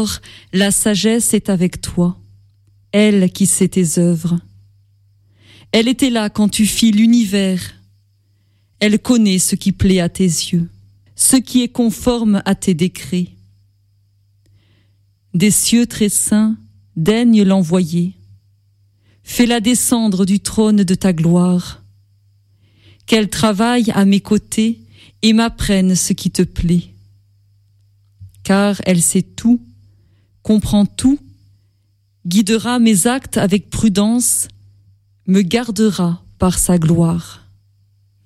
alors la sagesse est avec toi, elle qui sait tes œuvres. Elle était là quand tu fis l'univers. Elle connaît ce qui plaît à tes yeux, ce qui est conforme à tes décrets. Des cieux très saints, daigne l'envoyer. Fais-la descendre du trône de ta gloire. Qu'elle travaille à mes côtés et m'apprenne ce qui te plaît. Car elle sait tout, comprend tout, guidera mes actes avec prudence, me gardera par sa gloire.